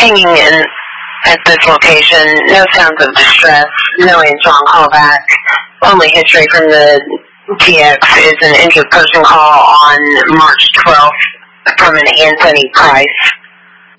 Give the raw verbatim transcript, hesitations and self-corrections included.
Pinging in at this location. No sounds of distress. No answer on callback. Only history from the T X is an injured person call on March twelfth from an Anthony Price.